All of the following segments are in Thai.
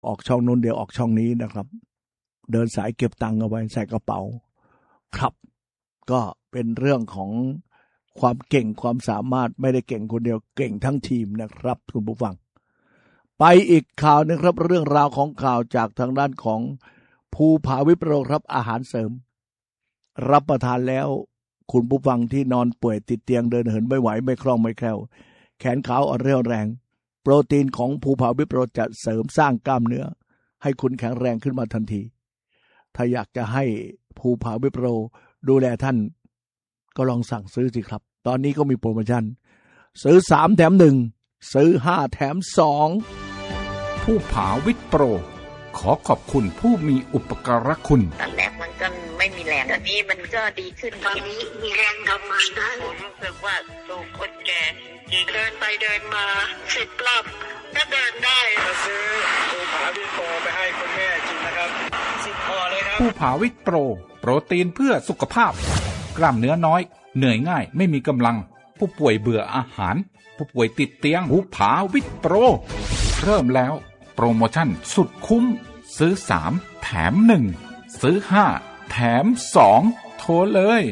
ออกช่องนู้นเดี๋ยวออกช่องนี้นะครับเดินสายเก็บตังค์เอาไว้ใส่กระเป๋าครับก็เป็นเรื่องของความเก่งความสามารถไม่ได้เก่งคนเดียวเก่งทั้งทีมนะครับคุณผู้ฟังไปอีกข่าวนึงครับเรื่องราวของข่าวจากทางด้านของภูผาวิปโรครับอาหารเสริมรับประทานแล้วคุณผู้ฟังที่นอนป่วยติดเตียงเดินเหินไม่ไหวไม่คล่องไม่แคล่วแขนขาอ่อนเรี่ยวแรงโปรตีนของภูผาวิปโรจะเสริมสร้างกล้ามเนื้อให้คุณแข็งแรงขึ้นมาทันทีถ้าอยากจะให้ภูผาวิปโรดูแลท่านก็ลองสั่งซื้อสิครับตอนนี้ก็มีโปรโมชั่นซื้อ3แถม1ซื้อ5แถม2 ภูผาวิปโรขอขอบคุณผู้มีอุปการะคุณตอนแรกมันก็ไม่มีแรงตอนนี้มันก็ดีขึ้นตอนนี้มีแรงทำงานได้ผมรู้สึกว่าสูงคนแก่เดินไปเดินมา10 รอบก็เดินได้มาซื้อภูผาวิปโรไปให้คุณแม่กินนะครับ10 ห่อเลยครับภูผาวิปโรโปรตีนเพื่อสุขภาพกล้ามเนื้อน้อยเหนื่อยง่ายไม่มีกำลังผู้ป่วยเบื่ออาหารผู้ป่วยติดเตียงภูผาวิปโรเริ่มแล้วโปรโมชั่นสุดคุ้มซื้อ3แถม1ซื้อ5แถม2โทรเลย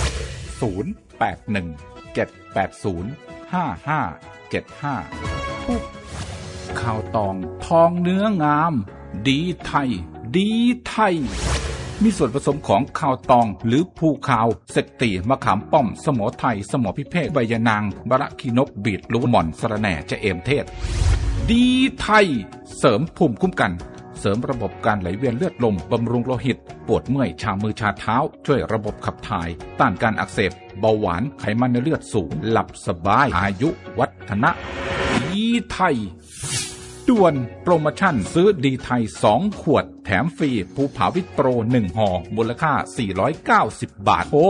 0817805575ข้าวตองทองเนื้องามดีไทยดีไทยมีส่วนผสมของข้าวตองหรือภูขาวเสกตีมะขามป้อมสมอไทยสมอพิเภกใบยะนางบะระขีนกบีดลูกหม่อนสะระแหน่จะเอมเทศดีไทยเสริมภูมิคุ้มกันเสริมระบบการไหลเวียนเลือดลมบำรุงโลหิตปวดเมื่อยชามือชาเท้าช่วยระบบขับถ่ายต้านการอักเสบเบาหวานไขมันในเลือดสูงหลับสบายอายุวัฒนะดีไทยด่วนโปรโมชั่นซื้อดีไทย2ขวดแถมฟรีภูผาวิปโร1ห่อมูลค่า490 บาทโทร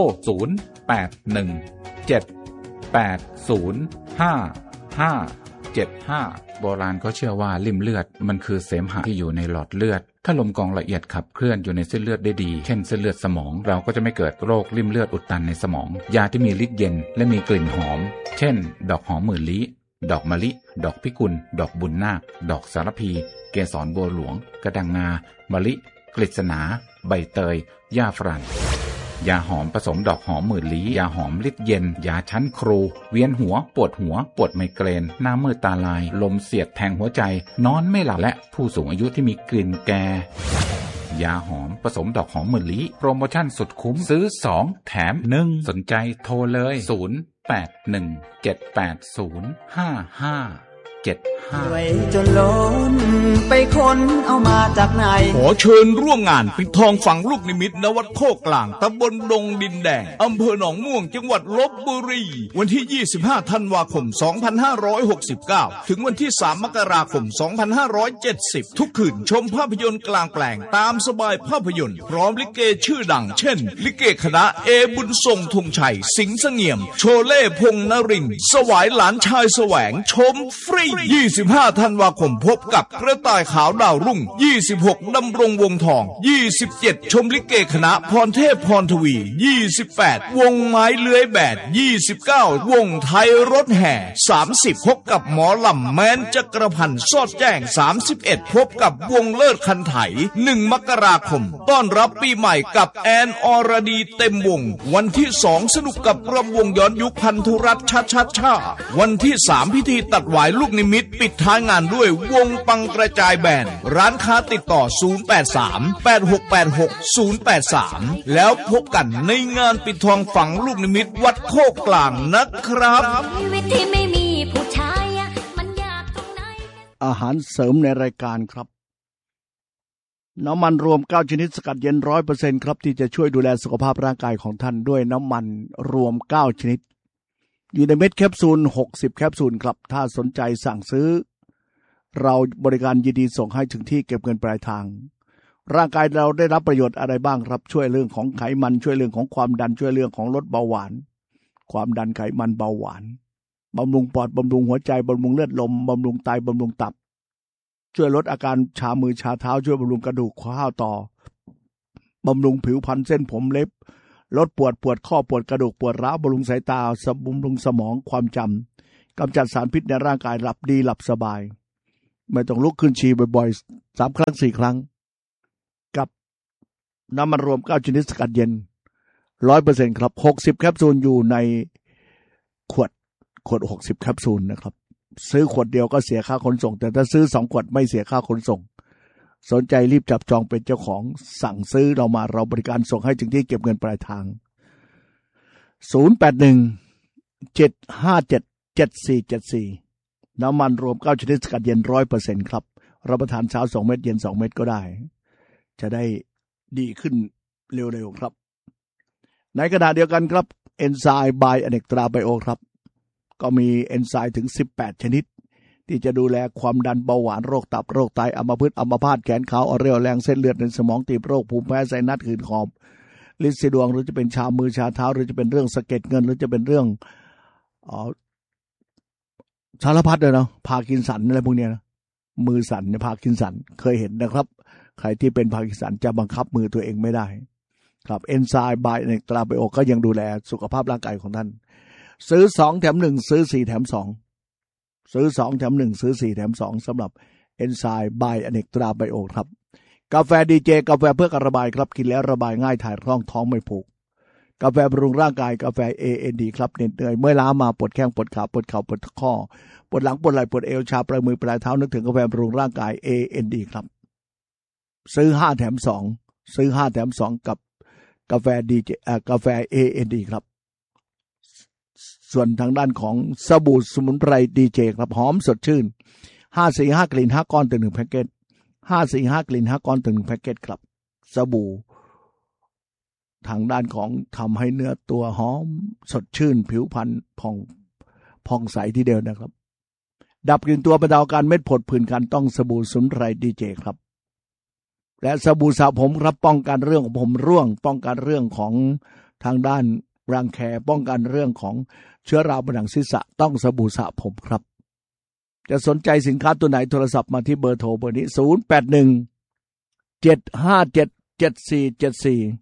0817805575โบราณก็เชื่อว่าลิ่มเลือดมันคือเสมหะที่อยู่ในหลอดเลือดถ้าลมกรองละเอียดขับเคลื่อนอยู่ในเส้นเลือดได้ดีเช่นเส้นเลือดสมองเราก็จะไม่เกิดโรคลิ่มเลือดอุดตันในสมองยาที่มีฤทธิ์เย็นและมีกลิ่นหอมเช่นดอกหอมหมื่นลี้ดอกมะลิดอกพิกุลดอกบุญนาคดอกสารพีเกสรบัวหลวงกระดังงามะลิกฤษณาใบเตยหญ้าฝรั่งยาหอมผสมดอกหอมหมื่นลี้ยาหอมฤทธิ์เย็นยาชั้นครูเวียนหัวปวดไมเกรนหน้ามืดตาลายลมเสียดแทงหัวใจนอนไม่หลับและผู้สูงอายุที่มีกลิ่นแก่ยาหอมผสมดอกหอมหมื่นลี้โปรโมชั่นสุดคุ้มซื้อ2แถม1สนใจโทรเลย0817805575ไว้จนล้นไปค้นเอามาจากไหนขอเชิญร่วมงานปิดทองฝังลูกนิมิตณวัดโคกกลางตำบลดงดินแดงอำเภอหนองม่วงจังหวัดลพบุรีวันที่25ธันวาคม2569ถึงวันที่3มกราคม2570ทุกคืนชมภาพยนตร์กลางแปลงตามสบายภาพยนตร์พร้อมลิเกชื่อดังเช่นลิเกคณะเอบุญทรงธงชัยสิงห์เสงี่ยมโชเล่พงษ์นรินทร์สวายหลานชายแสวงชมฟรี25ธันวาคมพบกับกระต่ายขาวดาวรุ่ง26ดำรงวงทอง27ชมลิเกคณะพรเทพพรทวี28วงไม้เลื้อยแบด29วงไทยรถแห่30พบกับหมอลำแม้นจักรพันธ์สอดแจ้ง31พบกับวงเลิศคันไถ1มกราคมต้อนรับปีใหม่กับแอนอรดีเต็มวงวันที่2สนุกกับรำวงย้อนยุคพันธุรัตน์ชาวันที่3พิธีตัดหวายลูกนิมิตปิดท้ายงานด้วยวงปังกระจายแบนด์ร้านค้าติดต่อ0838686083แล้วพบกันในงานปิดทองฝังลูกนิมิตวัดโคกกลางนะครับชีวิตที่ไม่มีผู้ชายมันยากตรงไหนอาหารเสริมในรายการครับน้ำมันรวม9ชนิดสกัดเย็น 100% ครับที่จะช่วยดูแลสุขภาพร่างกายของท่านด้วยน้ำมันรวม9ชนิดอยู่ในเม็ดแคปซูล60แคปซูลครับถ้าสนใจสั่งซื้อเราบริการยินดีส่งให้ถึงที่เก็บเงินปลายทางร่างกายเราได้รับประโยชน์อะไรบ้างครับช่วยเรื่องของไขมันช่วยเรื่องของความดันช่วยเรื่องของลดเบาหวานความดันไขมันเบาหวานบำรุงปอดบำรุงหัวใจบำรุงเลือดลมบำรุงไตบำรุงตับช่วยลดอาการชามือชาเท้าช่วยบำรุงกระดูกข้อต่อบำรุงผิวพรรณเส้นผมเล็บลดปวดข้อปวดกระดูกปวดร้าวบำรุงสายตาบำรุงสมองความจำกำจัดสารพิษในร่างกายหลับดีหลับสบายไม่ต้องลุกขึ้นฉี่บ่อยๆ3 ครั้ง 4 ครั้งกับน้ำมันรวม9ชนิดสกัดเย็น 100% ครับ60แคปซูลอยู่ในขวด60แคปซูลนะครับซื้อขวดเดียวก็เสียค่าขนส่งแต่ถ้าซื้อ2 ขวดไม่เสียค่าขนส่งสนใจรีบจับจองเป็นเจ้าของสั่งซื้อเรามาเราบริการส่งให้ถึงที่เก็บเงินปลายทาง081-757-7474น้ำมันรวม9ชนิดสกัดเย็น 100% ครับรับประทานเช้า2 เม็ดเย็น2 เม็ดก็ได้จะได้ดีขึ้นเร็วๆครับในขณะเดียวกันครับเอนไซม์บายอเนกตราไบโอครับก็มีเอนไซม์ถึง18ชนิดที่จะดูแลความดันเบาหวานโรคตับโรคไตอัมพฤกษ์อัมพาตแขนขาวอ่อนเรี่ยวแรงเส้นเลือดในสมองตีบโรคภูมิแพ้ไซนัสหืดหอบลิ้นสีดวงหรือจะเป็นชามือชาเท้าหรือจะเป็นเรื่องสะเก็ดเงินหรือจะเป็นเรื่องสารพัดเลยเนาะพาร์กินสันอะไรพวกเนี้ยนะมือสั่นเนี่ยพาร์กินสันเคยเห็นนะครับใครที่เป็นพาร์กินสันจะบังคับมือตัวเองไม่ได้ครับเอนไซม์บายอเนกตราไบโอก็ยังดูแลสุขภาพร่างกายของท่านซื้อ2 แถม 1ซื้อ4 แถม 2ซื้อ2 แถม 1ซื้อ4 แถม 2สำหรับเอนไซม์บายอเนกตราไบโอครับกาแฟดีเจกาแฟเพื่อการระบายครับกินแล้วระบายง่ายถ่ายคล่องท้องไม่ผูกกาแฟบำรุงร่างกายกาแฟ AND ครับเหน็ดเหนื่อยเมื่อยล้ามาปวดแข้งปวดขาปวดเข่าปวดข้อปวดหลังปวดไหล่ปวดเอวชาปลายมือปลายเท้านึกถึงกาแฟบำรุงร่างกาย AND ครับซื้อ5 แถม 2ซื้อ5 แถม 2กับกาแฟดีเจกาแฟ AND ครับส่วนทางด้านของสบู่สมุนไพรดีเจครับหอมสดชื่น545กลิ่น5ก้อนต่อ1แพ็คเกจ545กลิ่น5ก้อนต่อ1แพ็คเกจครับสบู่ทางด้านของทำให้เนื้อตัวหอมสดชื่นผิวพรรณผ่องใสทีเดียวนะครับดับกลิ่นตัวบรรเทาอาการเม็ดผดผื่นคันต้องสบู่สมุนไพรดีเจครับและสบู่สระผมครับป้องกันเรื่องของผมร่วงป้องกันเรื่องของทางด้านรังแคป้องกันเรื่องของเชื้อราบนหนังศีรษะต้องสบู่สระผมครับจะสนใจสินค้าตัวไหนโทรศัพท์มาที่เบอร์โทรเบอร์นี้081-757-7474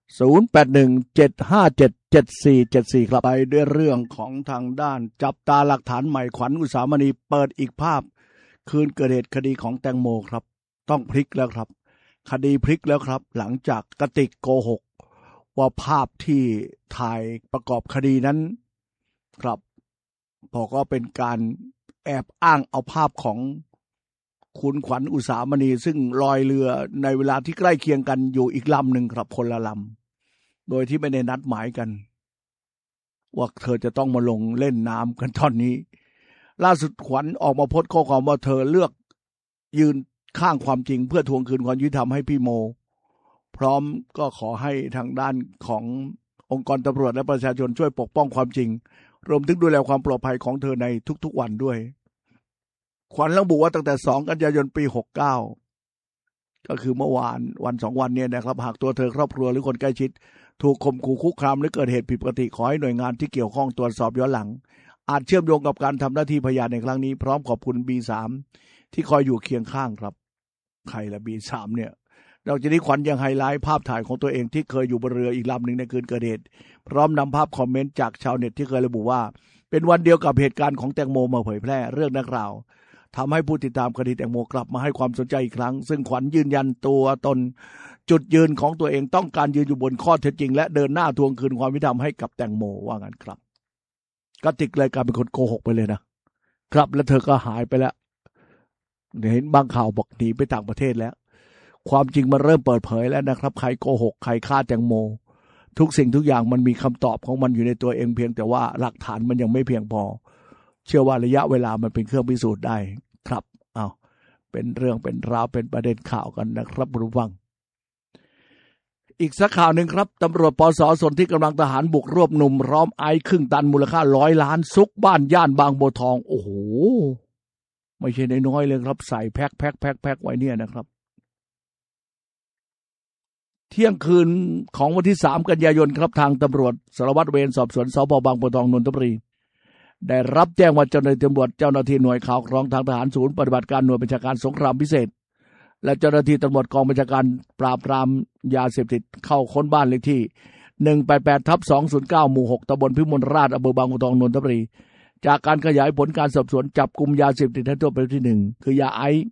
081-757-7474 ครับไปด้วยเรื่องของทางด้านจับตาหลักฐานใหม่ขวัญอุสามณีเปิดอีกภาพคืนเกิดเหตุคดีของแตงโมครับต้องพลิกแล้วครับคดีพลิกแล้วครับหลังจากกติกโกหกว่าภาพที่ถ่ายประกอบคดีนั้นครับบอกว่าเป็นการแอบอ้างเอาภาพของคุณขวัญอุสามณีซึ่งลอยเรือในเวลาที่ใกล้เคียงกันอยู่อีกลำหนึ่งครับคนละลำโดยที่ไม่ได้นัดหมายกันว่าเธอจะต้องมาลงเล่นน้ำกันตอนนี้ล่าสุดขวัญออกมาโพสต์ข้อความว่าเธอเลือกยืนข้างความจริงเพื่อทวงคืนความยุติธรรมให้พี่โมพร้อมก็ขอให้ทางด้านขององค์กรตำรวจและประชาชนช่วยปกป้องความจริงรวมถึงดูแลความปลอดภัยของเธอในทุกๆวันด้วยขวัญระบุว่าตั้งแต่2 กันยายนปี69ก็คือเมื่อวานวัน2 วันเนี่ยนะครับหากตัวเธอครอบครัวหรือคนใกล้ชิดถูกข่มขู่คุกคามหรือเกิดเหตุผิดปกติขอให้หน่วยงานที่เกี่ยวข้องตรวจสอบย้อนหลังอาจเชื่อมโยงกับการทำหน้าที่พยานในครั้งนี้พร้อมขอบคุณ B3 ที่คอยอยู่เคียงข้างครับใครละ B3 เนี่ยนอกจากนี้ขวัญยังไฮไลท์ภาพถ่ายของตัวเองที่เคยอยู่บนเรืออีกลำหนึ่งในคืนเกิดเหตุพร้อมนำภาพคอมเมนต์จากชาวเน็ตที่เคยระบุว่าเป็นวันเดียวกับเหตุการณ์ของแตงโมมาเผยแพร่เรื่องดังกล่าวทำให้ผู้ติดตามคดีแตงโมกลับมาให้ความสนใจอีกครั้งซึ่งขวัญยืนยันตัวตนจุดยืนของตัวเองต้องการยืนอยู่บนข้อเท็จจริงและเดินหน้าทวงคืนความยุติธรรมให้กับแตงโมว่างั้นครับกติกเลยกลายเป็นคนโกหกไปเลยนะครับแล้วเธอก็หายไปแล้วเห็นบางข่าวบอกหนีไปต่างประเทศแล้วความจริงมันเริ่มเปิดเผยแล้วนะครับใครโกหกใครฆ่าแตงโมทุกสิ่งทุกอย่างมันมีคำตอบของมันอยู่ในตัวเองเพียงแต่ว่าหลักฐานมันยังไม่เพียงพอเชื่อว่าระยะเวลามันเป็นเครื่องพิสูจน์ได้ครับเป็นเรื่องเป็นราวเป็นประเด็นข่าวกันนะครับผู้ฟังอีกสักข่าวหนึ่งครับตำรวจปส.ส่วนที่กำลังทหารบุกรวบหนุ่มพร้อมไอซ์ครึ่งตันมูลค่า100 ล้านซุกบ้านย่านบางบัวทองโอ้โหไม่ใช่น้อยๆเลยครับใส่แพ็คไว้เนี่ยนะครับเที่ยงคืนของวันที่3 กันยายนครับทางตำรวจสารวัตรเวรสอบสวนสพ.บางบัวทองนนทบุรีได้รับแจ้งว่าเจ้าหน้าที่ตำรวจเจ้าหน้าที่หน่วยข่าวกรองทางทหารศูนย์ปฏิบัติการหน่วยบัญชาการสงครามพิเศษและเจ้าหน้าที่ตำรวจกองบัญชาการปราบปรามยาเสพติดเข้าค้นบ้านเลขที่188/209หมู่6ตำบลพิมลราชอำเภอบางบัวทองนนทบุรีจากการขยายผลการสอบสวนจับกุมยาเสพติดให้โทษประเภทที่1คือยาไอซ์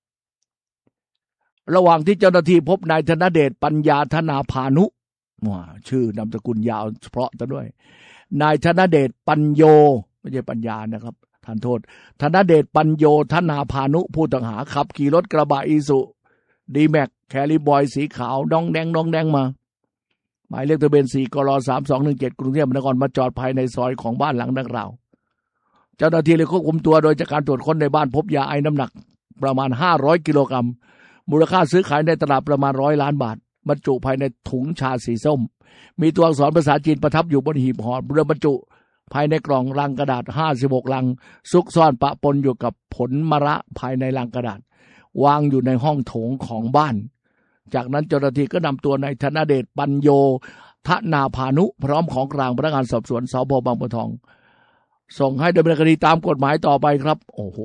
ระหว่างที่เจ้าหน้าที่พบนายธนเดชปัญญาธนาพานุชื่อนามสกุลยาวเพราะซะด้วยนายธนเดชปัญโยไม่ใช่ปัญญานะครับท่านโทษธนเดชปัญโยธนาพานุผู้ต้องหาขับขี่รถกระบะอีซูดีแม็กแคริบอยสีขาวน้องแดงมาหมายเลขทะเบียน4กล3217กรุงเทพมหานครมาจอดภายในซอยของบ้านหลังดังกล่าวเจ้าหน้าที่เลยควบคุมตัวโดยจากการตรวจค้นในบ้านพบยาไอน้ำหนักประมาณ500กิโลกรัมมูลค่าซื้อขายในตลาดประมาณ100 ล้านบาทบรรจุภายในถุงชาสีส้มมีตัวอักษรภาษาจีนประทับอยู่บนหีบห่อเรือบรรจุภายในกล่องลังกระดาษ56ลังซุกซ่อนปะปนอยู่กับผลมะระภายในลังกระดาษวางอยู่ในห้องโถงของบ้านจากนั้นเจ้าหน้าที่ก็นำตัวนายธนเดชปัญโยธนาพานุพร้อมของกลางพนักงานสอบสวนสพ.บางบัวทองส่งให้ดำเนินคดีตามกฎหมายต่อไปครับโอ้โห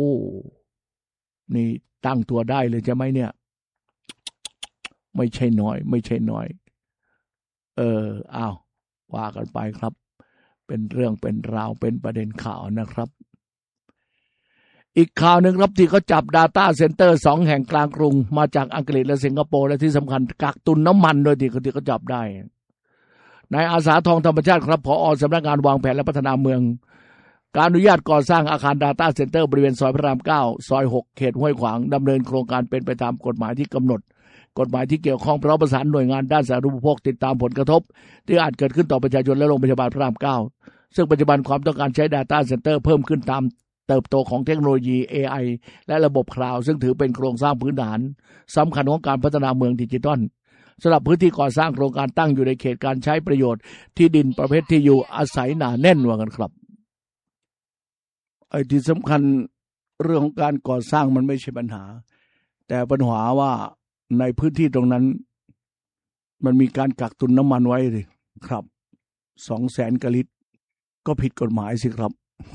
นี่ตั้งตัวได้เลยใช่ไหมเนี่ยไม่ใช่น้อยอ้าวว่ากันไปครับเป็นเรื่องเป็นราวเป็นประเด็นข่าวนะครับอีกข่าวหนึ่งครับที่เขาจับ Data Center 2 แห่งกลางกรุงมาจากอังกฤษและสิงคโปร์และที่สำคัญกักตุนน้ำมันโดยที่เขาจับได้นายอาสาทองธรรมชาติครับผอ.สำนักงานวางแผนและพัฒนาเมืองการอนุญาตก่อสร้างอาคาร Data Center บริเวณซอยพระราม9ซอย6เขตห้วยขวางดำเนินโครงการเป็นไปตามกฎหมายที่กำหนดกฎหมายที่เกี่ยวข้องพร้อมประสานหน่วยงานด้านสาธารณูปโภคติดตามผลกระทบที่อาจเกิดขึ้นต่อประชาชนและโรงพยาบาลพระราม9ซึ่งปัจจุบันความต้องการใช้ Data Center เพิ่มขึ้นตามเติบโตของเทคโนโลยี AI และระบบคลาวด์ซึ่งถือเป็นโครงสร้างพื้นฐานสำคัญของการพัฒนาเมืองดิจิทัลสำหรับพื้นที่ก่อสร้างโครงการตั้งอยู่ในเขตการใช้ประโยชน์ที่ดินประเภทที่อยู่อาศัยหนาแน่นว่ากันครับไอ้ที่สำคัญเรื่องของการก่อสร้างมันไม่ใช่ปัญหาแต่ปัญหาว่าในพื้นที่ตรงนั้นมันมีการกักตุนน้ำมันไว้เลยครับ 200,000 กว่าลิตรก็ผิดกฎหมายสิครับ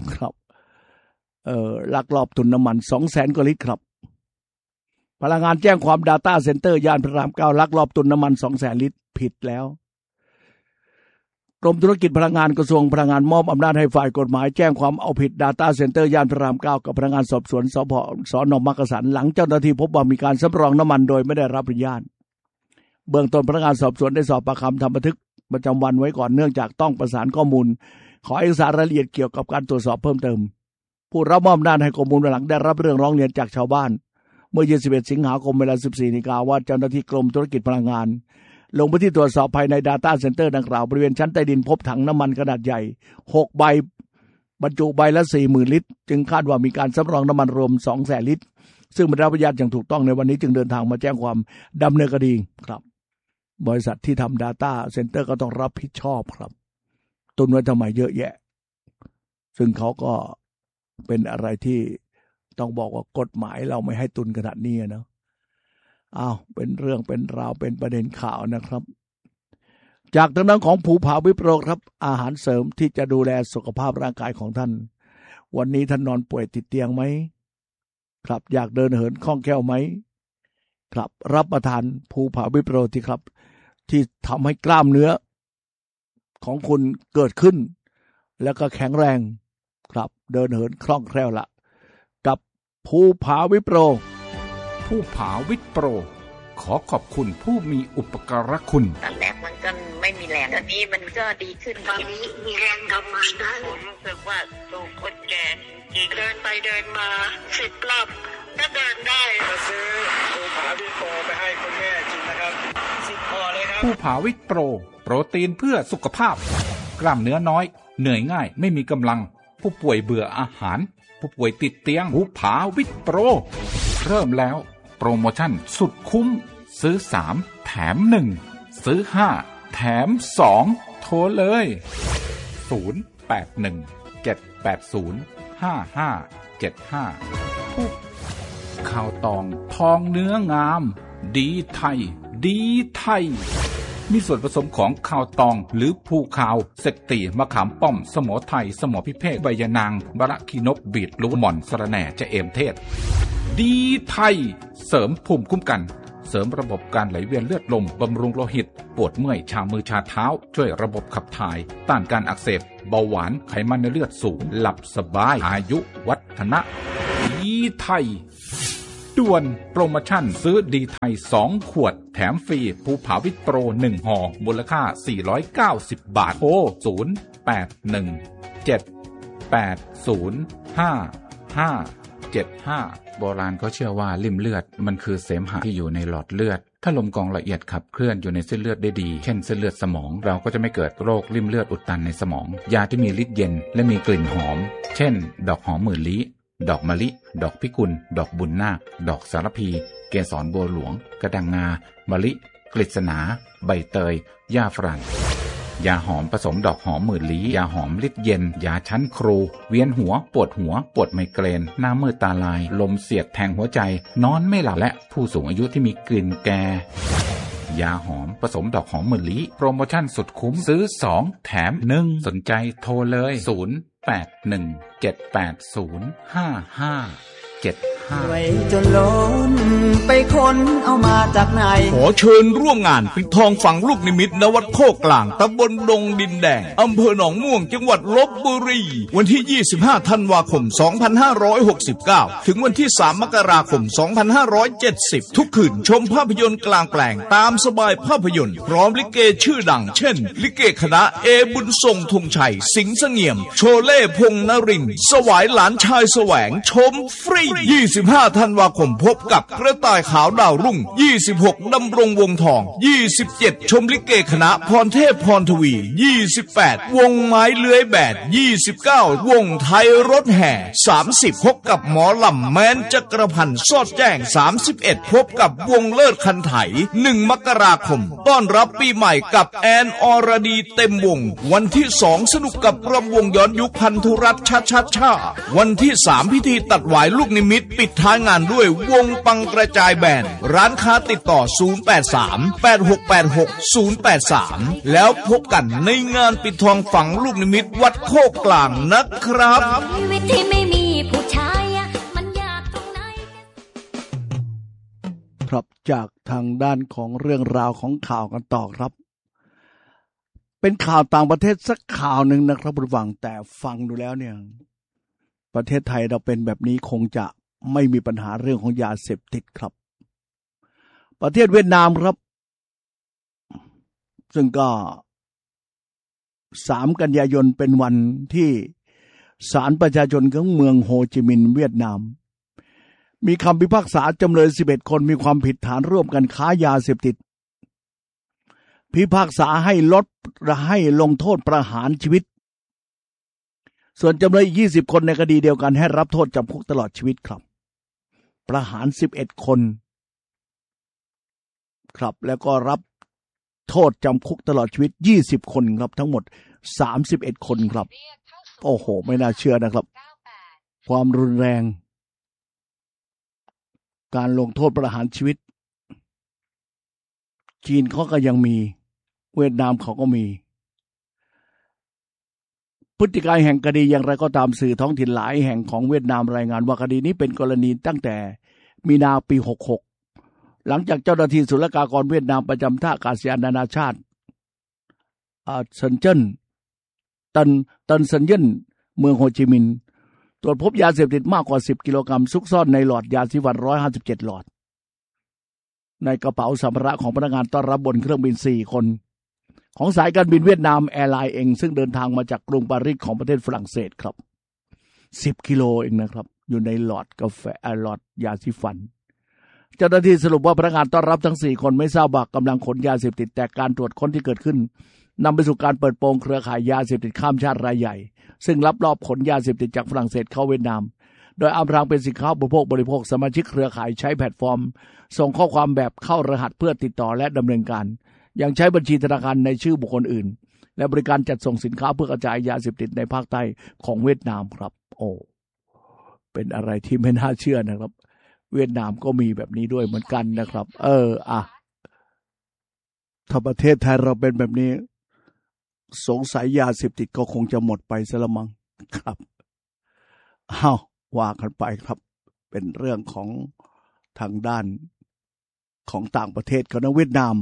ลักลอบตุนน้ำมัน 200,000 กว่าลิตรครับพลังงานแจ้งความ Data Center ย่านพระราม9ลักลอบตุนน้ำมัน 200,000 ลิตรผิดแล้วกรมธุรกิจพลังงานกระทรวงพลังงานมอบอำนาจให้ฝ่ายกฎหมายแจ้งความเอาผิด Data Center ย่านพระราม9กับพนักงานสอบสวนสน.มักกะสันหลังเจ้าหน้าที่พบว่ามีการสำรองน้ำมันโดยไม่ได้รับอนุญาตเบื้องต้นพนักงานสอบสวนได้สอบปากคำทำบันทึกประจำวันไว้ก่อนเนื่องจากต้องประสานข้อมูลขอเอกสารรายละเอียดเกี่ยวกับการตรวจสอบเพิ่มเติมผู้รับมอบอำนาจให้ข้อมูลหลังได้รับเรื่องร้องเรียนจากชาวบ้านเมื่อ21 สิงหาคมเวลา 14:00 น.ว่าเจ้าหน้าที่กรมธุรกิจพลังงานลงพื้นที่ตรวจสอบภายใน Data Center ดังกล่าวบริเวณชั้นใต้ดินพบถังน้ำมันขนาดใหญ่6ใบบรรจุใบละ 40,000 ลิตรจึงคาดว่ามีการสำรองน้ำมันรวม 200,000 ลิตรซึ่งไม่ได้รับอนุญาตอย่างถูกต้องในวันนี้จึงเดินทางมาแจ้งความดำเนินคดีครับบริษัทที่ทำ Data Center ก็ต้องรับผิดชอบครับตุนไว้ทำไมเยอะแยะซึ่งเขาก็เป็นอะไรที่ต้องบอกว่ากฎหมายเราไม่ให้ตุนขนาดนี้นะเป็นเรื่องเป็นราวเป็นประเด็นข่าวนะครับจากทางด้านของภูผาวิโปรครับอาหารเสริมที่จะดูแลสุขภาพร่างกายของท่านวันนี้ท่านนอนป่วยติดเตียงไหมครับอยากเดินเหินคล่องแคล่วไหมครับรับประทานภูผาวิโปรที่ครับที่ทำให้กล้ามเนื้อของคุณเกิดขึ้นแล้วก็แข็งแรงครับเดินเหินคล่องแคล่วละกับภูผาวิโปรผู้ผาวิโปรขอขอบคุณผู้มีอุปการะคุณตอนแรกมันก็ไม่มีแรงตอนนี้มันก็ดีขึ้นตอนนี้มีแรงทำงานได้ผมรู้สึกว่าตัวคนแก่ที่เดินไปเดินมา10 รอบก็เดินได้มาซื้อภูผาวิโปรไปให้คุณแม่กินนะครับ10 ห่อเลยครับผู้ผาวิโปรโปรตีนเพื่อสุขภาพกล้ามเนื้อน้อยเหนื่อยง่ายไม่มีกำลังผู้ป่วยเบื่ออาหารผู้ป่วยติดเตียงภูผาวิโปรเริ่มแล้วโปรโมชั่นสุดคุ้มซื้อ3แถม1ซื้อ5แถม2โทรเลย0817805575ข้าวตองทองเนื้องามดีไทยมีส่วนผสมของข้าวตองหรือภูขาวเสกตีมะขามป้อมสมอไทยสมอพิเภกใบยะนางบะระขีนกบีทรูหม่อนสะระแหน่จะเอมเทศดีไทยเสริมภูมิคุ้มกันเสริมระบบการไหลเวียนเลือดลมบำรุงโลหิตปวดเมื่อยชามือชาเท้าช่วยระบบขับถ่ายต้านการอักเสบเบาหวานไขมันในเลือดสูงหลับสบายอายุวัฒนะดีไทยด่วนโปรโมชั่นซื้อดีไทย2ขวดแถมฟรีภูผาวิตโปร1ห่อมูลค่า490บาทโทร0817805575โบราณเขาเชื่อว่าลิ่มเลือดมันคือเสมหะที่อยู่ในหลอดเลือดถ้าลมกรองละเอียดขับเคลื่อนอยู่ในเส้นเลือดได้ดีเช่นเส้นเลือดสมองเราก็จะไม่เกิดโรคลิ่มเลือดอุดตันในสมองยาที่มีฤทธิ์เย็นและมีกลิ่นหอมเช่นดอกหอมหมื่นลี้ดอกมะลิดอกพิกุลดอกบุญนาคดอกสารพีเกสรบัวหลวงกระดังงามะลิกฤษณาใบเตยหญ้าฝรั่งยาหอมผสมดอกหอมหมื่นลี้ยาหอมฤทธิ์เย็นยาชั้นครูเวียนหัวปวดไมเกรนหน้ามืดตาลายลมเสียดแทงหัวใจนอนไม่หลับและผู้สูงอายุที่มีกลิ่นแก่ยาหอมผสมดอกหอมหมื่นลี้โปรโมชั่นสุดคุ้มซื้อ2แถม1สนใจโทรเลยไว้จนล้นไปค้นเอามาจากไหนขอเชิญร่วมงานปิดทองฝังลูกนิมิตณวัดโคกลางตำบลดงดินแดงอำเภอหนองม่วงจังหวัดลพบุรีวันที่25ธันวาคม2569ถึงวันที่3มกราคม2570ทุกคืนชมภาพยนตร์กลางแปลงตามสบายภาพยนตร์พร้อมลิเกชื่อดังเช่นลิเกคณะเอบุญทรงธงชัยสิงห์เสงี่ยมโชเล่พงษ์นรินทร์สวายหลานชายแสวงชมฟรี25ธันวาคมพบกับกระต่ายขาวดาวรุ่ง26ดำรงวงทอง27ชมลิเกคณะพรเทพพรทวี28วงไม้เลื้อยแบด29วงไทยรถแห่30พบกับหมอลำแม้นจักรพันธ์สอดแจ้ง31พบกับวงเลิศคันไถ1มกราคมต้อนรับปีใหม่กับแอนอรดีเต็มวงวันที่2สนุกกับรำวงย้อนยุคพันธุรัตน์ชาวันที่3พิธีตัดหวายลูกนิมิตปิดท้ายงานด้วยวงปังกระจายแบนด์ร้านค้าติดต่อ0838686083แล้วพบกันในงานปิดทองฝังลูกนิมิตวัดโคกกลางนะครับชีวิตที่ไม่มีผู้ชายมันยากตรงไหนครับจากทางด้านของเรื่องราวของข่าวกันต่อครับเป็นข่าวต่างประเทศสักข่าวหนึ่งนะครับผู้ฟังแต่ฟังดูแล้วเนี่ยประเทศไทยเราเป็นแบบนี้คงจะไม่มีปัญหาเรื่องของยาเสพติดครับประเทศเวียดนามครับซึ่งก็3กันยายนเป็นวันที่ศาลประชาชนของเมืองโฮจิมินห์เวียดนามมีคำพิพากษาจำเลย11คนมีความผิดฐานร่วมกันค้ายาเสพติดพิพากษาให้ลงโทษประหารชีวิตส่วนจำเลย20คนในคดีเดียวกันให้รับโทษจำคุกตลอดชีวิตครับประหาร11คนครับแล้วก็รับโทษจำคุกตลอดชีวิต20คนครับทั้งหมด31คนครับโอ้โหไม่น่าเชื่อนะครับความรุนแรงการลงโทษประหารชีวิตจีนเขาก็ยังมีเวียดนามเขาก็มีพฤติการแห่งคดีอย่างไรก็ตามสื่อท้องถิ่นหลายแห่งของเวียดนามรายงานว่าคดีนี้เป็นกรณีตั้งแต่มีนาปี66หลังจากเจ้าหน้าที่ศุลกากรเวียดนามประจำท่าอากาศยานนานาชาติเซินเจิ้นตันเซินเจิ้นเมืองโฮจิมินห์ตรวจพบยาเสพติดมากกว่า10กิโลกรัมซุกซ่อนในหลอดยาสีฟัน157หลอดในกระเป๋าสัมภาระของพนักงานต้อนรับบนเครื่องบิน4คนของสายการบินเวียดนามแอร์ไลน์เองซึ่งเดินทางมาจากกรุงปารีสของประเทศฝรั่งเศสครับ10กิโลเองนะครับอยู่ในหลอดกาแฟหลอดยาสีฟันเจ้าหน้าที่สรุปว่าพนักงานต้อนรับทั้ง4คนไม่ทราบว่ากำลังขนยาเสพติดแต่การตรวจค้นที่เกิดขึ้นนำไปสู่การเปิดโปงเครือข่ายยาเสพติดข้ามชาติรายใหญ่ซึ่งลักลอบขนยาเสพติดจากฝรั่งเศสเข้าเวียดนามโดยอำพรางเป็นสินค้าบริโภคสมาชิกเครือข่ายใช้แพลตฟอร์มส่งข้อความแบบเข้ารหัสเพื่อติดต่อและดำเนินการยังใช้บัญชีธนาคารในชื่อบุคคลอื่นและบริการจัดส่งสินค้าเพื่อกระจายยาเสพติดในภาคใต้ของเวียดนามครับโอ้เป็นอะไรที่ไม่น่าเชื่อนะครับเวียดนามก็มีแบบนี้ด้วยเหมือนกันนะครับถ้าประเทศไทยเราเป็นแบบนี้สงสัยยาเสพติดก็คงจะหมดไปซะละมั้งครับว่ากันไปครับเป็นเรื่องของทางด้านของต่างประเทศของเวียดนาม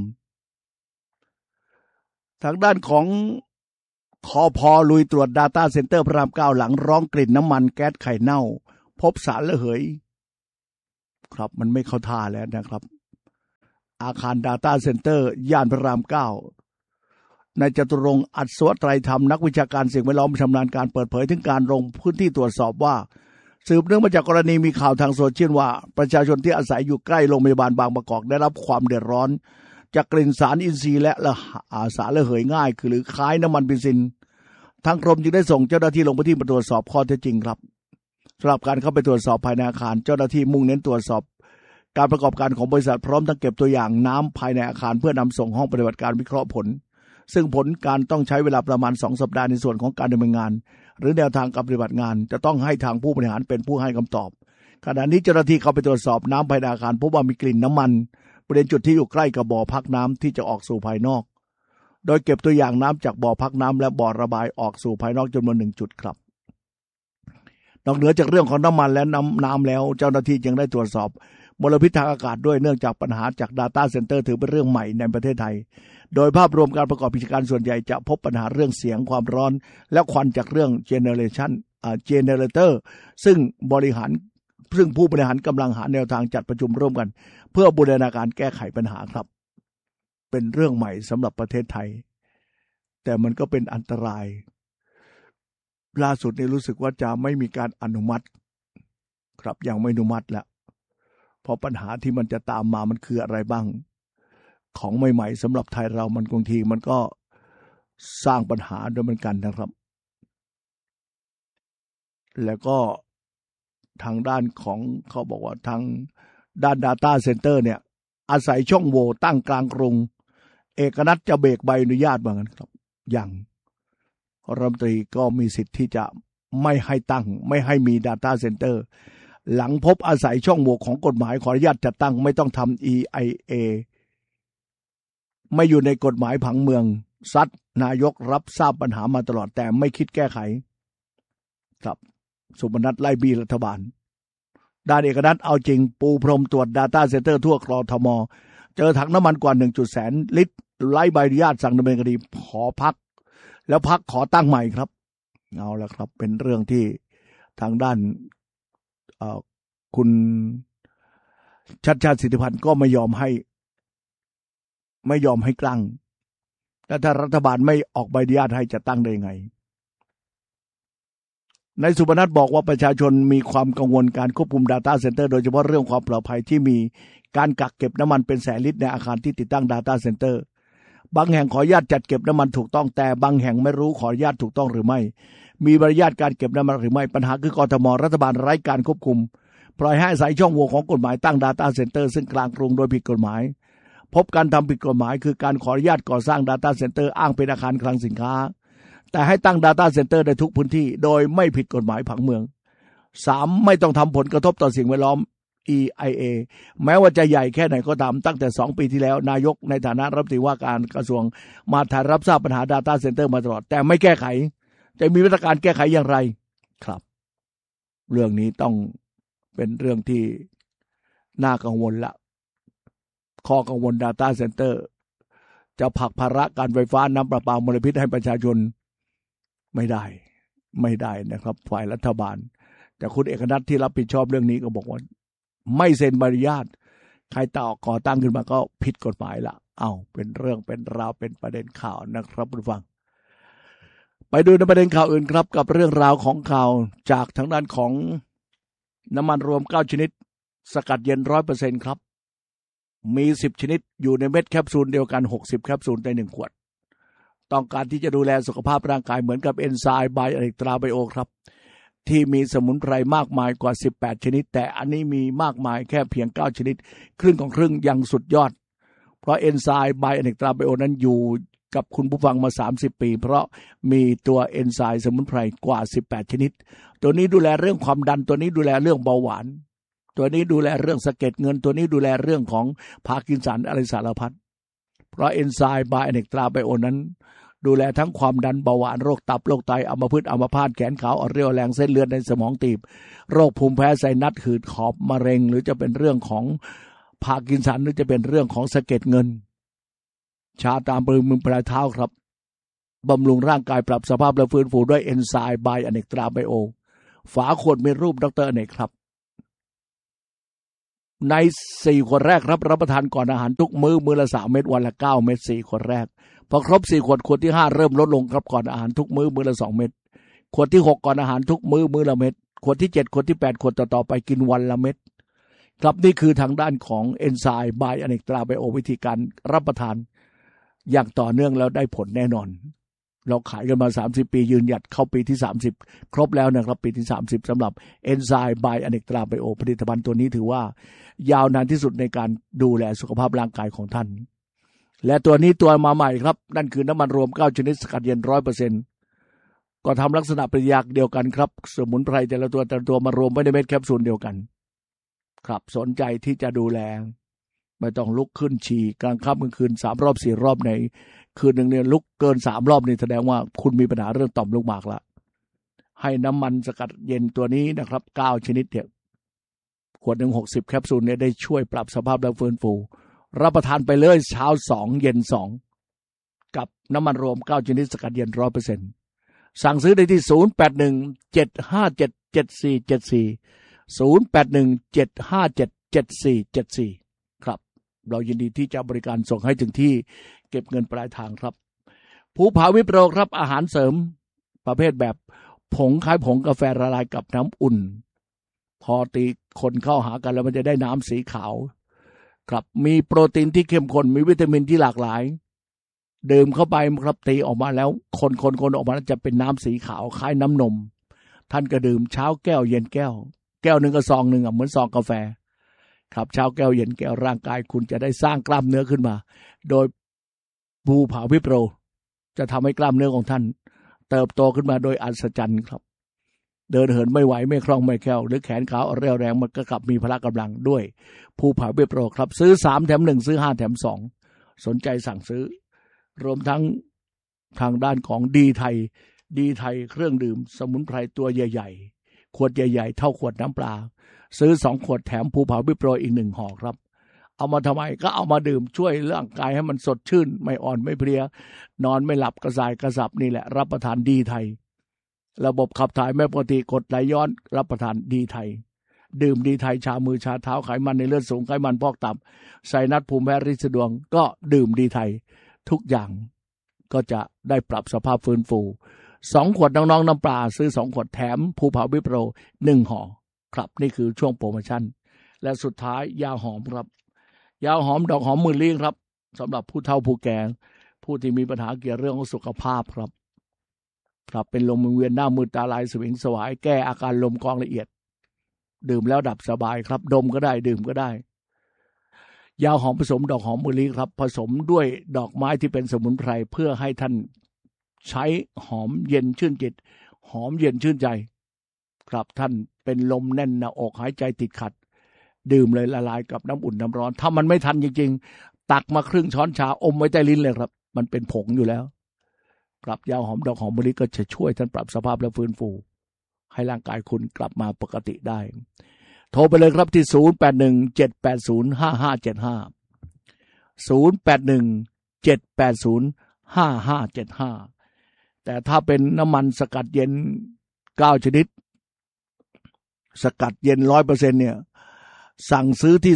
ทางด้านของคพ.ลุยตรวจ Data Center พระราม 9หลังร้องกลิ่นน้ำมันแก๊สไข่เน่าพบสารระเหยครับมันไม่เข้าท่าแล้วนะครับอาคาร Data Center ย่านพระราม 9นายจตุรงค์ อัศวไตรธรรมนักวิชาการสิ่งแวดล้อมชำนาญการเปิดเผยถึงการลงพื้นที่ตรวจสอบว่าสืบเนื่องมาจากกรณีมีข่าวทางโซเชียลว่าประชาชนที่อาศัยอยู่ใกล้โรงพยาบาลบางประกอบได้รับความเดือดร้อนจากกลิ่นสารอินทรีย์และสารระเหยง่ายคือหรือคล้ายน้ำมันเบนซินทางกรมจึงได้ส่งเจ้าหน้าที่ลงพื้นที่มาตรวจสอบข้อเท็จจริงครับสำหรับการเข้าไปตรวจสอบภายในอาคารเจ้าหน้าที่มุ่งเน้นตรวจสอบการประกอบการของบริษัทพร้อมทั้งเก็บตัวอย่างน้ำภายในอาคารเพื่อนำส่งห้องปฏิบัติการวิเคราะห์ผลซึ่งผลการต้องใช้เวลาประมาณ2 สัปดาห์ในส่วนของการดำเนินงานหรือแนวทางการปฏิบัติงานจะต้องให้ทางผู้บริหารเป็นผู้ให้คำตอบขณะนี้เจ้าหน้าที่เข้าไปตรวจสอบน้ำภายในอาคารพบว่ามีกลิ่นน้ำมันบริเวณจุดที่อยู่ใกล้กับบ่อพักน้ำที่จะออกสู่ภายนอกโดยเก็บตัวอย่างน้ำจากบ่อพักน้ำและบ่อระบายออกสู่ภายนอกจำนวน1 จุดครับนอกเหนือจากเรื่องของน้ำมันและน้ำแล้วเจ้าหน้าที่ยังได้ตรวจสอบมลพิษทางอากาศด้วยเนื่องจากปัญหาจาก Data Center ถือเป็นเรื่องใหม่ในประเทศไทยโดยภาพรวมการประกอบกิจการส่วนใหญ่จะพบปัญหาเรื่องเสียงความร้อนและควันจากเรื่อง generator ซึ่งผู้บริหารกำลังหาแนวทางจัดประชุมร่วมกันเพื่อบูรณาการแก้ไขปัญหาครับเป็นเรื่องใหม่สำหรับประเทศไทยแต่มันก็เป็นอันตรายล่าสุดนี้รู้สึกว่าจะไม่มีการอนุมัติครับยังไม่อนุมัติแล้วเพราะปัญหาที่มันจะตามมามันคืออะไรบ้างของใหม่ๆสำหรับไทยเรามันบางทีมันก็สร้างปัญหาด้วยเหมือนกันนะครับแล้วก็ทางด้านของเขาบอกว่าทางด้าน Data Center เนี่ยอาศัยช่องโหว่ตั้งกลางกรุงเอกนัทจะเบรกใบอนุญาตว่างั้นครับอย่างรัฐมนตรีก็มีสิทธิ์ที่จะไม่ให้ตั้งไม่ให้มี Data Center หลังพบอาศัยช่องโหว่ของกฎหมายขออนุญาตจัดตั้งไม่ต้องทำ EIA ไม่อยู่ในกฎหมายผังเมืองซัดนายกรับทราบปัญหามาตลอดแต่ไม่คิดแก้ไขครับสุพนัทไล่บี้รัฐบาลด้านเอกนัทเอาจริงปูพรมตรวจ Data Center ทั่วกทม.เจอถังน้ำมันกว่า 1.1 แสนลิตรไล่ใบอนุญาตสั่งดำเนินคดีขอพักแล้วพักขอตั้งใหม่ครับเอาละครับเป็นเรื่องที่ทางด้านคุณชัชชาติ สิทธิพันธ์ก็ไม่ยอมให้กลั้งแล้วถ้ารัฐบาลไม่ออกใบอนุญาตให้จะตั้งได้ยังไงนายสุพนัทบอกว่าประชาชนมีความกังวลการควบคุม Data Center โดยเฉพาะเรื่องความปลอดภัยที่มีการกักเก็บน้ำมันเป็นแสนลิตรในอาคารที่ติดตั้ง Data Center บางแห่งขออนุญาตจัดเก็บน้ำมันถูกต้องแต่บางแห่งไม่รู้ขออนุญาตถูกต้องหรือไม่มีใบอนุญาตการเก็บน้ำมันหรือไม่ปัญหาคือกทม.รัฐบาลไร้การควบคุมปล่อยให้อาศัยช่องโหว่ของกฎหมายตั้ง Data Center ซึ่งกลางกรุงโดยผิดกฎหมายพบการทำผิดกฎหมายคือการขออนุญาตก่อสร้าง Data Center อ้างเป็นอาคารคลังสินค้าแต่ให้ตั้ง Data Center ในทุกพื้นที่โดยไม่ผิดกฎหมายผังเมือง 3. ไม่ต้องทำผลกระทบต่อสิ่งแวดล้อม EIA แม้ว่าจะใหญ่แค่ไหนก็ตามตั้งแต่2 ปีที่แล้วนายกในฐานะรัฐมนตรีว่าการกระทรวงมหาดไทยรับทราบปัญหา Data Center มาตลอดแต่ไม่แก้ไขจะมีมาตรการแก้ไขอย่างไรครับเรื่องนี้ต้องเป็นเรื่องที่น่ากังวลละข้อกังวล Data Center จะผลักภาระการไฟฟ้าน้ำประปามลพิษให้ประชาชนไม่ได้นะครับฝ่ายรัฐบาลแต่คุณเอกนัทที่รับผิดชอบเรื่องนี้ก็บอกว่าไม่เซ็นใบอนุญาตใครก่อตั้งขึ้นมาก็ผิดกฎหมายละเป็นเรื่องเป็นราวเป็นประเด็นข่าวนะครับผู้ฟังไปดูในประเด็นข่าวอื่นครับกับเรื่องราวของข่าวจากทางด้านของน้ำมันรวม9ชนิดสกัดเย็น 100% ครับมี10ชนิดอยู่ในเม็ดแคปซูลเดียวกัน60แคปซูลใน1ขวดต้องการที่จะดูแลสุขภาพร่างกายเหมือนกับเอนไซม์ไบอเนกตราไบโอครับที่มีสมุนไพรมากมายกว่า18ชนิดแต่อันนี้มีมากมายแค่เพียง9ชนิดครึ่งของครึ่งยังสุดยอดเพราะเอนไซม์ไบอเนกตราไบโอนั้นอยู่กับคุณผู้ฟังมา30ปีเพราะมีตัวเอนไซม์สมุนไพรกว่า18ชนิดตัวนี้ดูแลเรื่องความดันตัวนี้ดูแลเรื่องเบาหวานตัวนี้ดูแลเรื่องสะเก็ดเงินตัวนี้ดูแลเรื่องของพาร์กินสันอะไรสารพัดเพราะเอนไซม์ไบอเนกตราไบโอนั้นดูแลทั้งความดันเบาหวานโรคตับโรคไตอัมพฤกษ์อัมพาตแขนขาวอ่อนเรี่ยวแรงเส้นเลือดในสมองตีบโรคภูมิแพ้ไซนัสหืดหอบมะเร็งหรือจะเป็นเรื่องของพาร์กินสันนี่จะเป็นเรื่องของสะเก็ดเงินชาตามมือปลายเท้าครับบำรุงร่างกายปรับสภาพและฟื้นฟูด้วยเอนไซม์ไบอเนกตราไบโอฝาขวดมีรูปดร.อเนกครับใน4 ขวดแรกรับประทานก่อนอาหารทุกมื้อละ3 เม็ดวันละ9 เม็ด4 ขวดแรกพอครบ4 ขวดที่5เริ่มลดลงครับก่อนอาหารทุกมื้อละ2 เม็ดขวดที่6ก่อนอาหารทุกมื้อละเม็ดขวดที่7ขวดที่8ขวดต่อไปกินวันละเม็ดครับนี่คือทางด้านของเอนไซม์ไบอเนกตราไบโอวิธีการรับประทานอย่างต่อเนื่องแล้วได้ผลแน่นอนเราขายกันมา30 ปียืนหยัดเข้าปีที่30ครบแล้วนะครับปีที่30สำหรับเอนไซม์ไบอเนกตราไบโอผลิตภัณฑ์ตัวนี้ถือว่ายาวนานที่สุดในการดูแลสุขภาพร่างกายของท่านและตัวนี้ตัวมาใหม่ครับนั่นคือน้ำมันรวม9ชนิดสกัดเย็น 100% ก็ทำลักษณะปฏิกิริยาเดียวกันครับสมุนไพรแต่ละตัวมารวมไว้ในเม็ดแคปซูลเดียวกันครับสนใจที่จะดูแลไม่ต้องลุกขึ้นฉี่กลางค่ำกลางคืน3 รอบ 4 รอบในคืนหนึ่งเนี่ยลุกเกิน3 รอบนี่แสดงว่าคุณมีปัญหาเรื่องต่อมลูกหมากละให้น้ำมันสกัดเย็นตัวนี้นะครับ9ชนิดเนี่ยขวดหนึ่ง60 แคปซูลเนี่ยได้ช่วยปรับสภาพและฟื้นฟูรับประทานไปเลยเช้า2เย็น2กับน้ำมันรวม9ชนิดสกัดเย็น 100% สั่งซื้อได้ที่0817577474 ครับเรายินดีที่จะบริการส่งให้ถึงที่เก็บเงินปลายทางครับภูผาวิปโรครับอาหารเสริมประเภทแบบผงคล้ายผงกาแฟละลายกับน้ำอุ่นพอตีคนเข้าหากันแล้วมันจะได้น้ำสีขาวครับมีโปรตีนที่เข้มข้นมีวิตามินที่หลากหลายดื่มเข้าไปครับตีออกมาแล้วคนออกมาแล้วจะเป็นน้ำสีขาวคล้ายน้ำนมท่านก็ดื่มเช้าแก้วเย็นแก้วนึงกับซองนึงเหมือนซองกาแฟครับเช้าแก้วเย็นแก้วร่างกายคุณจะได้สร้างกล้ามเนื้อขึ้นมาโดยภูผาวิปโรจะทำให้กล้ามเนื้อของท่านเติบโตขึ้นมาโดยอัศจรรย์ครับเดินเหินไม่ไหวไม่คล่องไม่แคล่วหรือแขนขาอ่อนเรี่ยวแรงมันก็กลับมีพละกำลังด้วยภูผาวิปโรครับซื้อ3แถม1ซื้อ5แถม2สนใจสั่งซื้อรวมทั้งทางด้านของดีไทยเครื่องดื่มสมุนไพรตัวใหญ่ๆขวดใหญ่ๆเท่าขวดน้ำปลาซื้อ2 ขวดแถมภูผาวิปโรอีก1 ห่อครับเอามาทำไมก็เอามาดื่มช่วยร่างกายให้มันสดชื่นไม่อ่อนไม่เพลียนอนไม่หลับกระสายกระสับนี่แหละรับประทานดีไทยระบบขับถ่ายไม่ปกติกรดไหลย้อนรับประทานดีไทยดื่มดีไทยชามือชาเท้าไขมันในเลือดสูงไขมันพอกตับไซนัสภูมิแพ้ริดสะดวงก็ดื่มดีไทยทุกอย่างก็จะได้ปรับสภาพฟื้นฟู2 ขวดน้องๆน้ำปลาซื้อ2 ขวดแถมภูผาวิปโร1 ห่อครับนี่คือช่วงโปรโมชั่นและสุดท้ายยาหอมครับยาหอมดอกหอมหมื่นลี้ครับสำหรับผู้เฒ่าผู้แก่ผู้ที่มีปัญหาเกี่ยวกับเรื่องของสุขภาพครับเป็นลมเวียนหน้ามืดตาลายสวิงสวายแก้อาการลมกองละเอียดดื่มแล้วดับสบายครับดมก็ได้ดื่มก็ได้ยาหอมผสมดอกหอมหมื่นลี้ครับผสมด้วยดอกไม้ที่เป็นสมุนไพรเพื่อให้ท่านใช้หอมเย็นชื่นจิตหอมเย็นชื่นใจครับท่านเป็นลมแน่นหน้าอกหายใจติดขัดดื่มเลยละลายกับน้ำอุ่นน้ำร้อนถ้ามันไม่ทันจริงๆตักมาครึ่งช้อนชาอมไว้ใต้ลิ้นเลยครับมันเป็นผงอยู่แล้วครับยาหอมดอกหอมมะลิก็จะช่วยท่านปรับสภาพและฟื้นฟูให้ร่างกายคุณกลับมาปกติได้โทรไปเลยครับที่0817805575 แต่ถ้าเป็นน้ำมันสกัดเย็น9 ชนิดสกัดเย็น 100% เนี่ยสั่งซื้อที่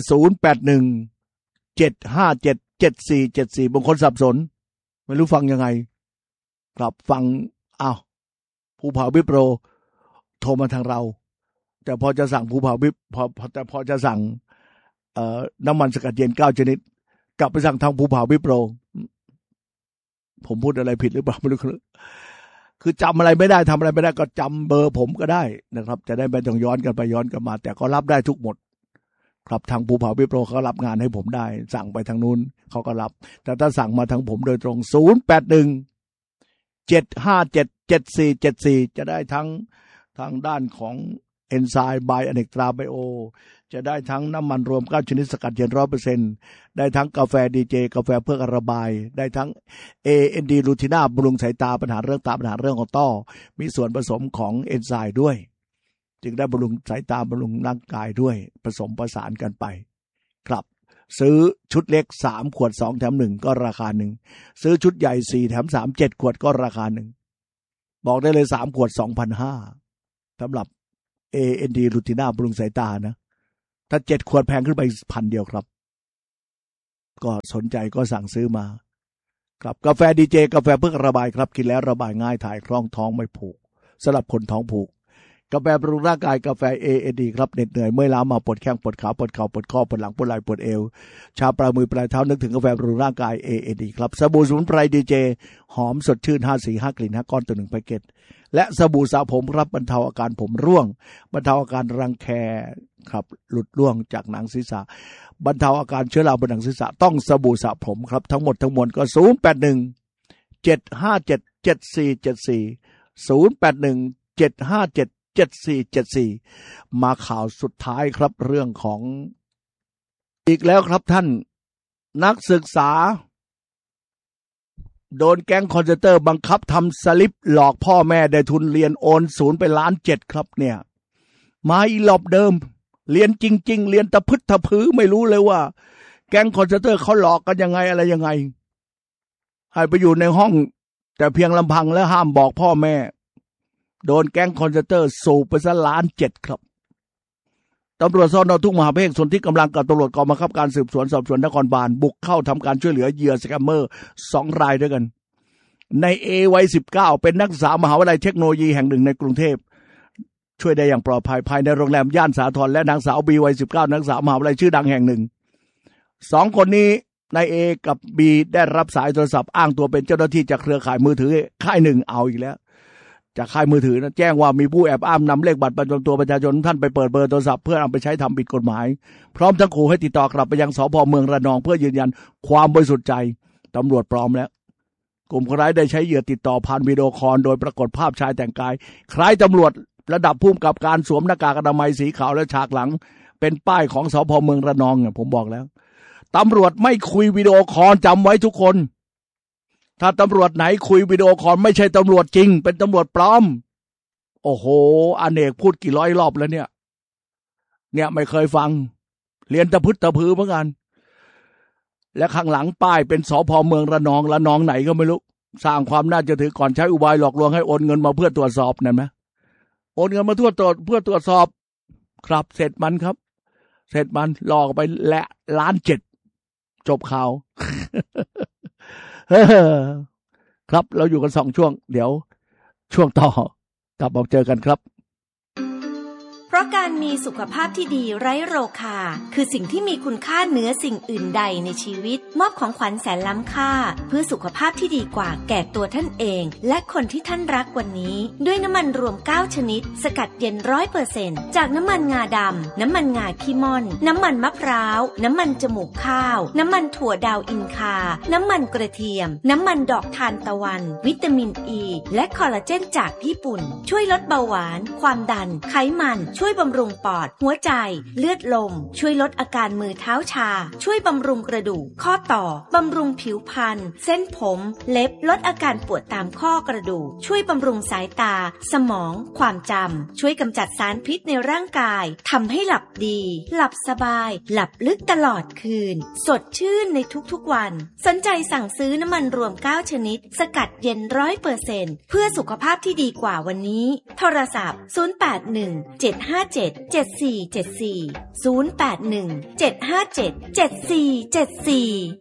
0817577474บางคนสับสนไม่รู้ฟังยังไงครับฟังภูผาวิปโรโทรมาทางเราแต่พอจะสั่งภูผาวิปพอจะสั่งน้ำมันสกัดเย็น9 ชนิดกลับไปสั่งทางภูผาวิปโรผมพูดอะไรผิดหรือเปล่าไม่รู้คือจำอะไรไม่ได้ทำอะไรไม่ได้ก็จำเบอร์ผมก็ได้นะครับจะได้ไม่ต้องย้อนกันไปย้อนกันมาแต่ก็รับได้ทุกหมดครับทางภูผาวิปโรเขารับงานให้ผมได้สั่งไปทางนู้นเขาก็รับแต่ถ้าสั่งมาทางผมโดยตรง0817577474จะได้ทั้งทางด้านของเอนไซม์ไบอเนกตราไบโอจะได้ทั้งน้ำมันรวม9 ชนิดสกัดเย็น 100% ได้ทั้งกาแฟดีเจกาแฟเพื่อระบายได้ทั้ง AND ลูทิน่าบำรุงสายตาปัญหาเรื่องตาปัญหาเรื่องของต้อมีส่วนผสมของเอนไซม์ด้วยจึงได้บำรุงสายตาบำรุงร่างกายด้วยผสมประสานกันไปครับซื้อชุดเล็ก3ขวด2แถม1ก็ราคาหนึ่งซื้อชุดใหญ่4แถม3 7ขวดก็ราคาหนึ่งบอกได้เลย3ขวด 2,500 สำหรับ AND ลูติน่าบำรุงสายตานะถ้า7ขวดแพงขึ้นไป 1,000 เดียวครับก็สนใจก็สั่งซื้อมาครับกาแฟดีเจกาแฟเพื่อระบายครับกินแล้วระบายง่ายถ่ายคล่องท้องไม่ผูกสำหรับคนท้องผูกกาแฟบำรุงร่างกายกาแฟ AND ครับเหน็ดเหนื่อยเมื่อยล้ามาปวดแข้งปวดขาปวดเข่าปวดข้อปวดหลังปวดไหล่ปวดเอวชาปลายมือปลายเท้านึกถึงกาแฟบำรุงร่างกาย AND ครับสบู่สมุนไพรดีเจหอมสดชื่น5 สี5กลิ่น5ก้อนต่อ1แพ็คเกจและสบู่สระผมครับบรรเทาอาการผมร่วงบรรเทาอาการรังแคครับหลุดร่วงจากหนังศีรษะบรรเทาอาการเชื้อราบนหนังศีรษะต้องสบู่สระผมครับทั้งหมดทั้งมวลก็081-757-7474 มาข่าวสุดท้ายครับเรื่องของอีกแล้วครับท่านนักศึกษาโดนแก๊งคอนเซนเตอร์บังคับทำสลิปหลอกพ่อแม่ได้ทุนเรียนโอนศูนย์ไป1.7 ล้านครับเนี่ยมาอีหลอบเดิมเรียนจริงๆเรียนตะพึดตะพือไม่รู้เลยว่าแก๊งคอนเซนเตอร์เขาหลอกกันยังไงอะไรยังไงให้ไปอยู่ในห้องแต่เพียงลำพังแล้วห้ามบอกพ่อแม่โดนแก๊งคอนเซนเตอร์สูบไปซะ1.7 ล้านครับตำรวจสน.ทุ่งมหาเมฆส่วนที่กำลังกับตำรวจกองบังคับการสืบสวนสอบสวนนครบาลบุกเข้าทำการช่วยเหลือเหยื่อสแกมเมอร์2 รายด้วยกันในเอวัย19เป็นนักศึกษามหาวิทยาลัยเทคโนโลยีแห่งหนึ่งในกรุงเทพช่วยได้อย่างปลอดภัยภายในโรงแรมย่านสาทรและนางสาวบีวัย19นักศึกษามหาวิทยาลัยชื่อดังแห่งหนึ่ง2 คนนี้นายเอกับบีได้รับสายโทรศัพท์อ้างตัวเป็นเจ้าหน้าที่จากเครือข่ายมือถือค่ายหนึ่งเอาอีกแล้วจากค่ายมือถือนะแจ้งว่ามีผู้แอบอ้างนำเลขบัตรประจำตัวประชาชนท่านไปเปิดเบอร์โทรศัพท์เพื่อเอาไปใช้ทำผิดกฎหมายพร้อมทั้งขู่ให้ติดต่อกลับไปยังสภ.เมืองระนองเพื่อยืนยันความบริสุทธิ์ใจตำรวจพร้อมแล้วกลุ่มคนร้ายได้ใช้เหยื่อติดต่อผ่านวิดีโอคอลโดยปรากฏภาพชายแต่งกายคล้ายตำรวจระดับผู้กำกับการสวมหน้ากากอนามัยสีขาวและฉากหลังเป็นป้ายของสภ.เมืองระนองเนี่ยผมบอกแล้วตำรวจไม่คุยวิดีโอคอลจำไว้ทุกคนถ้าตำรวจไหนคุยวิดีโอคอลไม่ใช่ตำรวจจริงเป็นตำรวจปลอมโอ้โหอเนกพูดกี่ร้อยรอบแล้วเนี่ยไม่เคยฟังเรียนตะพึดตะพือเหมือนกันและข้างหลังป้ายเป็นสภ.เมืองระนองไหนก็ไม่รู้สร้างความน่าเชื่อถือก่อนใช้อุบายหลอกลวงให้โอนเงินมาเพื่อตรวจสอบนั่นไหมโอนเงินมาเพื่อตรวจสอบครับเสร็จมันครับเสร็จมันหลอกไปและ1.7 ล้านจบข่าว ครับเราอยู่กัน2 ช่วงเดี๋ยวช่วงต่อกลับมาเจอกันครับเพราะการมีสุขภาพที่ดีไร้โรคาคือสิ่งที่มีคุณค่าเหนือสิ่งอื่นใดในชีวิตมอบของขวัญแสนล้ำค่าเพื่อสุขภาพที่ดีกว่าแก่ตัวท่านเองและคนที่ท่านรักวันนี้ด้วยน้ำมันรวม9ชนิดสกัดเย็น 100% จากน้ำมันงาดำน้ำมันงาขี้ม่อนน้ำมันมะพร้าวน้ำมันจมูกข้าวน้ำมันถั่วดาวอินคาน้ำมันกระเทียมน้ำมันดอกทานตะวันวิตามินอ e ีและคอลลาเจนจากญี่ปุ่นช่วยลดเบาหวานความดันไขมันช่วยบำรุงปอดหัวใจเลือดลมช่วยลดอาการมือเท้าชาช่วยบำรุงกระดูกข้อต่อบำรุงผิวพรรณเส้นผมเล็บลดอาการปวดตามข้อกระดูกช่วยบำรุงสายตาสมองความจำช่วยกำจัดสารพิษในร่างกายทำให้หลับดีหลับสบายหลับลึกตลอดคืนสดชื่นในทุกๆวันสนใจสั่งซื้อน้ำมันรวม9ชนิดสกัดเย็น 100% เพื่อสุขภาพที่ดีกว่าวันนี้โทรศัพท์081-757-7474 081-757-7474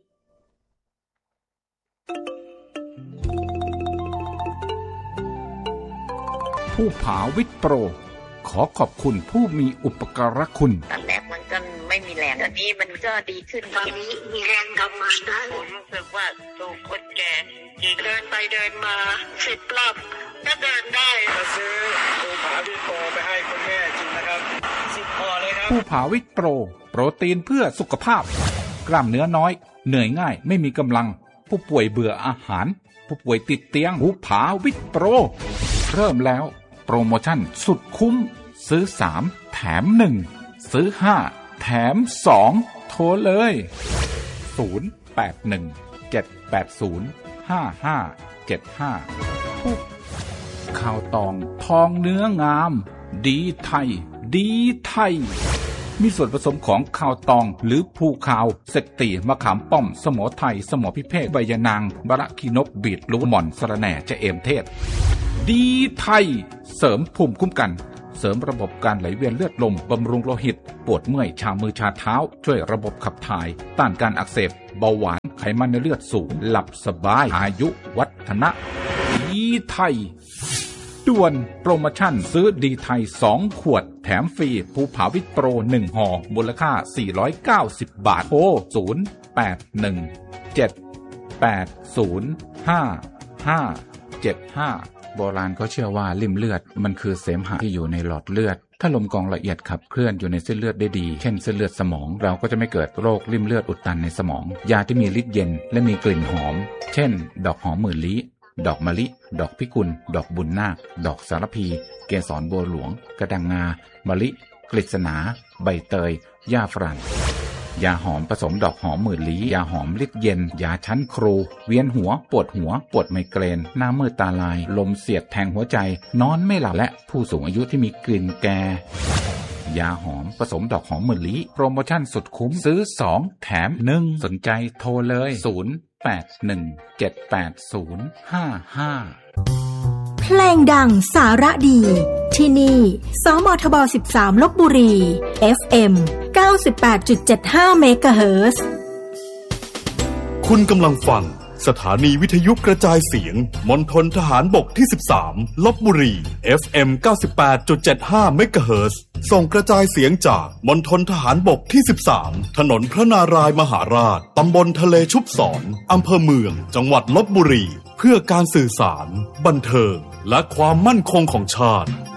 ผู้ผาวิทย์โปรขอขอบคุณผู้มีอุปการะคุณตอนแรกมันก็ไม่มีแรงตอนนี้มันก็ดีขึ้นตอนนี้มีแรงทำงานได้ผมรู้สึกว่าตัวคนแก่เดินไปเดินมา10 รอบก็เดินได้มาซื้อผู้ผาวิทย์โปรไปให้คุณแม่กินนะครับ10 ห่อเลยครับผู้ผาวิทย์โปรโปรตีนเพื่อสุขภาพกล้ามเนื้อน้อยเหนื่อยง่ายไม่มีกำลังผู้ป่วยเบื่ออาหารผู้ป่วยติดเตียงผู้ผาวิทย์โปรเริ่มแล้วโปรโมชั่นสุดคุ้มซื้อ3แถม1ซื้อ5แถม2โทรเลย0817805575ข้าวตองทองเนื้องามดีไทยดีไทยมีส่วนผสมของข้าวตองหรือภูคาวเสกตีมะขามป้อมสมอไทยสมอพิเภกใบยะนางบะระขีนกบีทรูทหม่อนสะระแหน่จะเอมเทศดีไทยเสริมภูมิคุ้มกันเสริมระบบการไหลเวียนเลือดลมบำรุงโลหิตปวดเมื่อยชามือชาเท้าช่วยระบบขับถ่ายต้านการอักเสบเบาหวานไขมันในเลือดสูงหลับสบายอายุวัฒนะดีไทยด่วนโปรโมชั่นซื้อดีไทย2ขวดแถมฟรีภูผาวิตโปร1ห่อมูลค่า490 บาทโทร0817805575โบราณเขาเชื่อว่าลิ่มเลือดมันคือเสมหะที่อยู่ในหลอดเลือดถ้าลมกรองละเอียดขับเคลื่อนอยู่ในเส้นเลือดได้ดีเช่นเส้นเลือดสมองเราก็จะไม่เกิดโรคลิ่มเลือดอุดตันในสมองยาที่มีฤทธิ์เย็นและมีกลิ่นหอมเช่นดอกหอมหมื่นลี้ดอกมะลิดอกพิกุลดอกบุญนาคดอกสารพีเกสรบัวหลวงกระดังงามะลิกฤษณาใบเตยหญ้าฝรั่งยาหอมผสมดอกหอมหมื่นลี้ยาหอมฤทธิ์เย็นยาชั้นครูเวียนหัวปวดไมเกรนหน้ามืดตาลายลมเสียดแทงหัวใจนอนไม่หลับและผู้สูงอายุที่มีกลิ่นแก่ยาหอมผสมดอกหอมหมื่นลี้โปรโมชั่นสุดคุ้มซื้อ2แถม1สนใจโทรเลย08178055 เพลงดังสาระดีที่นี่สมทบ13ลพบุรี FM 98.75 เมกะเฮิรตซ์คุณกำลังฟังสถานีวิทยุกระจายเสียงมณฑลทหารบกที่13ลพบุรี FM 98.75 เมกะเฮิรตซ์ส่งกระจายเสียงจากมณฑลทหารบกที่13ถนนพระนารายณ์มหาราชตำบลทะเลชุบศรอำเภอเมืองจังหวัดลพบุรีเพื่อการสื่อสารบันเทิงและความมั่นคงของชาติ